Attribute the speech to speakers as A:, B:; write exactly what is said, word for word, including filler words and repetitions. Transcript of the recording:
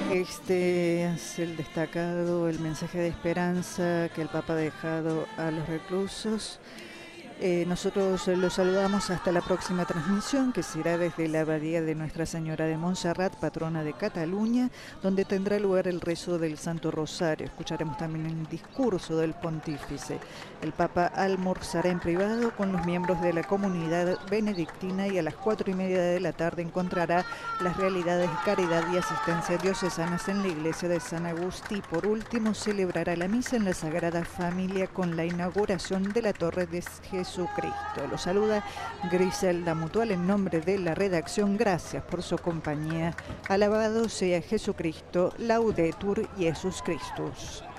A: Este es el destacado, el mensaje de esperanza que el Papa ha dejado a los reclusos. Eh, nosotros los saludamos hasta la próxima transmisión, que será desde la abadía de Nuestra Señora de Montserrat, patrona de Cataluña, donde tendrá lugar el rezo del Santo Rosario. Escucharemos también el discurso del pontífice. El Papa almorzará en privado con los miembros de la comunidad benedictina y a las cuatro y media de la tarde encontrará las realidades de caridad y asistencia diocesanas en la iglesia de San Agustí. Por último, celebrará la misa en la Sagrada Familia con la inauguración de la Torre de Jesús. Jesucristo. Lo saluda Griselda Mutual en nombre de la redacción. Gracias por su compañía. Alabado sea Jesucristo, Laudetur Jesus Christus.